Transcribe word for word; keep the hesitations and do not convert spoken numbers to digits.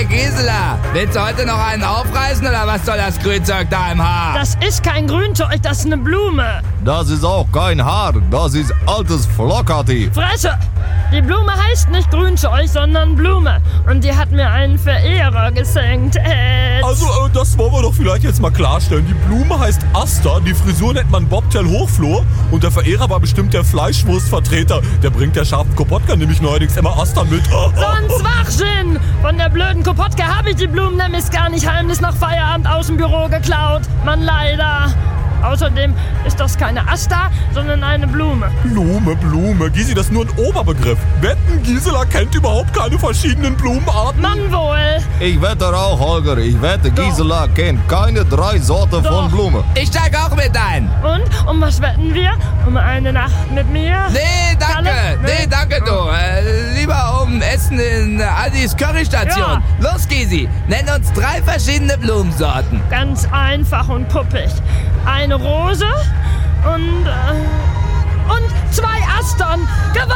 Hey Gisela, willst du heute noch einen aufreißen oder was soll das Grünzeug da im Haar? Das ist kein Grünzeug, das ist eine Blume. Das ist auch kein Haar, das ist altes Flockerti. Fresse! Die Blume heißt nicht Grünzeug, sondern Blume. Und die hat mir einen Verehrer geschenkt. Äh, Also, äh, das wollen wir doch vielleicht jetzt mal klarstellen. Die Blume heißt Asta, die Frisur nennt man Bobtail Hochflor und der Verehrer war bestimmt der Fleischwurstvertreter. Der bringt der scharfen Kopotka nämlich neuerdings immer Asta mit. so ein Schwachsinn! Von der blöden Kopotka habe ich die Blumen nämlich gar nicht heimlich nach Feierabend aus dem Büro geklaut. Mann, leider. Außerdem ist das keine Asta, sondern eine Blume. Blume, Blume. Gysi, das ist nur ein Oberbegriff. Wetten, Gisela kennt überhaupt keine verschiedenen Blumenarten. Mann wohl. Ich wette auch, Holger, ich wette, Gisela kennt keine drei Sorten Doch. von Blume. Ich steig auch mit ein. Und? Um was wetten wir? Um eine Nacht mit mir? Nee, danke. Kalle? Nee, Nee. danke du. Äh, lieber um Essen in äh, Aldis Currystation. Los, Gysi, nenn uns drei verschiedene Blumensorten. Ganz einfach und puppig. Eine Rose und